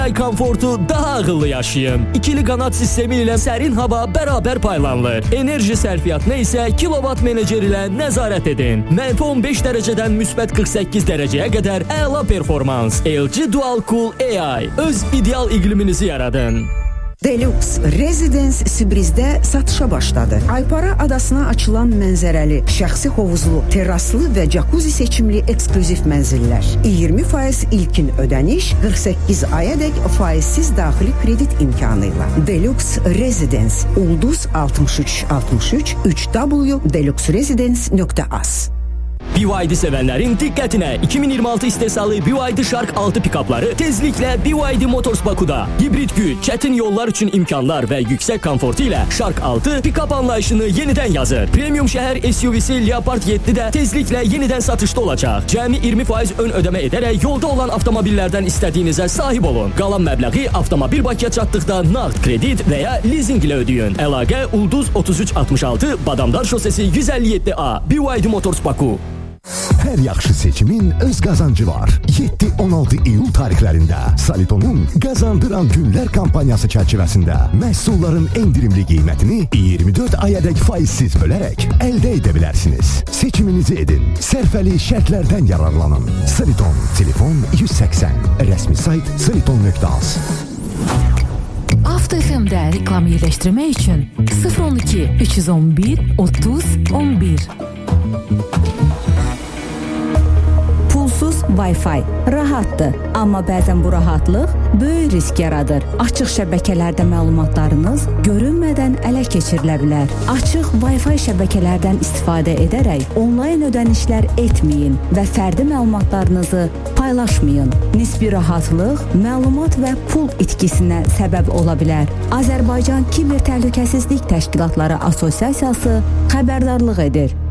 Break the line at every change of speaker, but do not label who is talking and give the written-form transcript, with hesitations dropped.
Ay komfortu daha ağıllı yaşayın. İkili qanat sistemi ilə sərin hava bərabər paylanılır. Enerji sərfiyyatına isə kilovat meneceri ilə nəzarət edin. Mənfi 15 dərəcədən müsbət 48 dərəcəyə qədər əla performans. LG Dual Cool AI. Öz ideal iqliminizi yaradın.
Deluxe Residence Sibrizdə satışa başladı. Aypara adasına açılan mənzərəli, şəxsi hovuzlu, terraslı və jacuzzi seçimli ekskluziv mənzillər. 20% ilkin ödəniş, 48 ayadək faizsiz daxili kredit imkanı ilə. Deluxe Residence Ulduz 6363 www.deluxeresidence.az.
BYD sevənlərin diqqətinə 2026 istehsalı BYD Shark 6 pikapları tezliklə BYD Motors Baku'da. Hibrid güc, çətin yollar üçün imkanlar və yüksək komfortu ilə Shark 6 pikap anlayışını yenidən yazır. Premium şəhər SUV-si Leopard 7 də tezliklə yenidən satışda olacaq. Cəmi 20% ön ödəmə edərək yolda olan avtomobillərdən istədiyinizə sahib olun. Qalan məbləği avtomobil Bakıya çatdıqda nağd kredit və ya leasing ilə ödəyin. Əlaqə Ulduz 3366 Badamdar şosesi 157A BYD Motors Baku.
Hər yaxşı seçimin öz qazancı var. 7-16 iyul tarixlərində Salitonun Qazandıran Günlər kampaniyası çərçivəsində məhsulların endirimli qiymətini 24 ayadək faizsiz bölərək əldə edə bilərsiniz. Seçiminizi edin. Sərfəli şərtlərdən yararlanın. Saliton, telefon 180. Rəsmi sayt saliton.az.
Avto FM-də reklam yerləşdirmək üçün 012 311 30 11.
Wi-Fi rahatdır, amma bəzən bu rahatlıq böyük risk yaradır. Açıq şəbəkələrdə məlumatlarınız görünmədən ələ keçirilə bilər. Açıq Wi-Fi şəbəkələrdən istifadə edərək onlayn ödənişlər etməyin və fərdi məlumatlarınızı paylaşmayın. Nisbi rahatlıq məlumat və pul itkisinə səbəb ola bilər. Azərbaycan Kiber Təhlükəsizlik Təşkilatları Assosiasiyası xəbərdarlıq edir.